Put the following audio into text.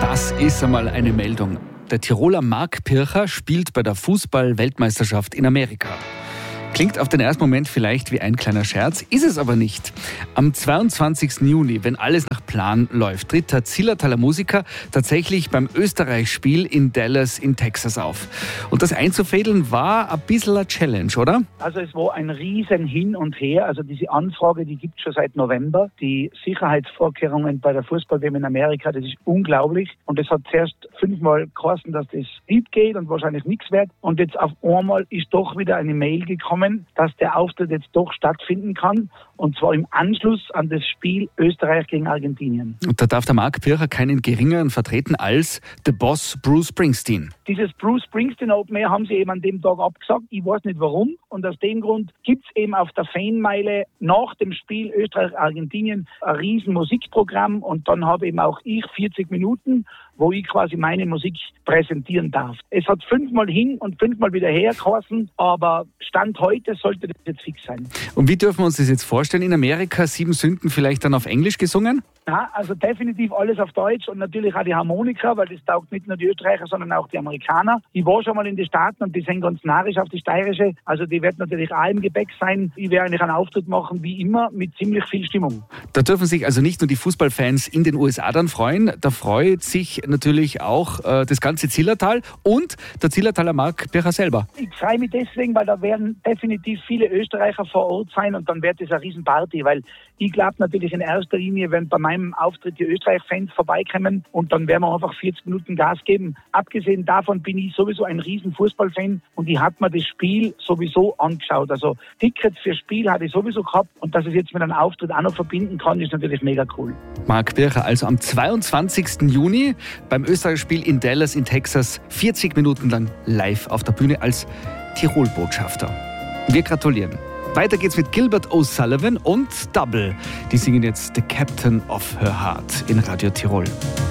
Das ist einmal eine Meldung. Der Tiroler Marc Pircher spielt bei der Fußball-Weltmeisterschaft in Amerika. Klingt auf den ersten Moment vielleicht wie ein kleiner Scherz, ist es aber nicht. Am 22. Juni, wenn alles nach Plan läuft, tritt der Zillertaler Musiker tatsächlich beim Österreich-Spiel in Dallas in Texas auf. Und das einzufädeln war ein bisschen eine Challenge, oder? Also es war ein riesen Hin und Her. Also diese Anfrage, die gibt es schon seit November. Die Sicherheitsvorkehrungen bei der Fußball-WM in Amerika, das ist unglaublich. Und es hat zuerst 5-mal geheißen, dass das nicht geht und wahrscheinlich nichts wird. Und jetzt auf einmal ist doch wieder eine Mail gekommen, dass der Auftritt jetzt doch stattfinden kann. Und zwar im Anschluss an das Spiel Österreich gegen Argentinien. Und da darf der Marc Pircher keinen geringeren vertreten als The Boss Bruce Springsteen. Dieses Bruce Springsteen Open Air haben sie eben an dem Tag abgesagt. Ich weiß nicht warum. Und aus dem Grund gibt es eben auf der Fanmeile nach dem Spiel Österreich-Argentinien ein riesen Musikprogramm. Und dann habe eben auch ich 40 Minuten, wo ich quasi meine Musik präsentieren darf. Es hat 5-mal hin und 5-mal wieder her geheißen, aber Stand heute sollte das jetzt fix sein. Und wie dürfen wir uns das jetzt vorstellen? In Amerika 7 Sünden vielleicht dann auf Englisch gesungen? Ja, also definitiv alles auf Deutsch und natürlich auch die Harmonika, weil das taugt nicht nur die Österreicher, sondern auch die Amerikaner. Ich war schon mal in den Staaten und die sind ganz narrisch auf die steirische. Also die wird natürlich auch im Gepäck sein. Ich werde eigentlich einen Auftritt machen, wie immer, mit ziemlich viel Stimmung. Da dürfen sich also nicht nur die Fußballfans in den USA dann freuen, da freut sich natürlich auch das ganze Zillertal und der Zillertaler Marc Pircher selber. Ich freue mich deswegen, weil da werden definitiv viele Österreicher vor Ort sein und dann wird es eine Riesenparty, weil ich glaube natürlich in erster Linie, wenn bei meinem Auftritt die Österreich-Fans vorbeikommen und dann werden wir einfach 40 Minuten Gas geben. Abgesehen davon bin ich sowieso ein riesen Fußballfan und ich habe mir das Spiel sowieso angeschaut. Also Tickets für Spiel hatte ich sowieso gehabt und dass ich es jetzt mit einem Auftritt auch noch verbinden kann, ist natürlich mega cool. Marc Pircher also am 22. Juni beim Österreich-Spiel in Dallas in Texas 40 Minuten lang live auf der Bühne als Tirol-Botschafter. Wir gratulieren. Weiter geht's mit Gilbert O'Sullivan und Double. Die singen jetzt The Captain of Her Heart in Radio Tirol.